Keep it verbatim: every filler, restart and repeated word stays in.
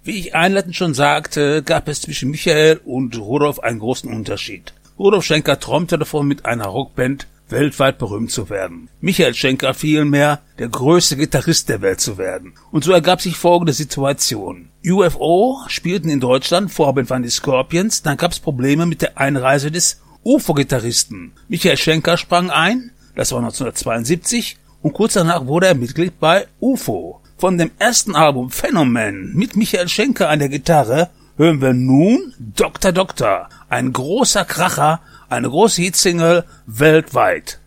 Wie ich einleitend schon sagte, gab es zwischen Michael und Rudolf einen großen Unterschied. Rudolf Schenker träumte davon, mit einer Rockband weltweit berühmt zu werden. Michael Schenker vielmehr der größte Gitarrist der Welt zu werden. Und so ergab sich folgende Situation. U F O spielten in Deutschland, Vorband waren die Scorpions, dann gab es Probleme mit der Einreise des U F O-Gitarristen. Michael Schenker sprang ein, das war neunzehnhundertzweiundsiebzig, und kurz danach wurde er Mitglied bei U F O. Von dem ersten Album Phänomen mit Michael Schenker an der Gitarre hören wir nun Doktor Doktor, ein großer Kracher, eine große Hitsingle weltweit.